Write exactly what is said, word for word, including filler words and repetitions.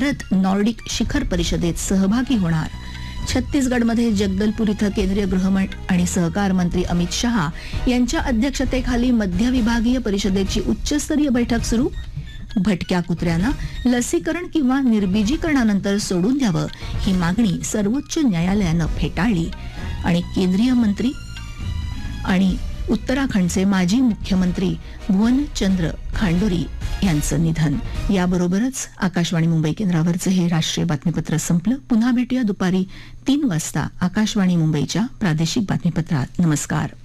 Bharat Nordic शिखर परिषदेत सहभागी होणार. छत्तीसगडमध्ये जगदलपूर इथं केंद्रीय गृह आणि सहकार मंत्री अमित शहा यांच्या अध्यक्षतेखाली मध्य विभागीय परिषदेची उच्चस्तरीय बैठक सुरू. भटक्या कुत्र्यांना लसीकरण किंवा निर्बीजीकरणानंतर सोडून द्यावं ही मागणी सर्वोच्च न्यायालयानं फेटाळली. आणि केंद्रीय मंत्री आणि उत्तराखंडचे माजी मुख्यमंत्री भुवनचंद्र खांडोरी यांचं निधन. याबरोबरच आकाशवाणी मुंबई केंद्रावरचं हे राष्ट्रीय बातमीपत्र संपलं. पुन्हा भेटूया दुपारी तीन वाजता आकाशवाणी मुंबईच्या प्रादेशिक बातमीपत्रात. नमस्कार.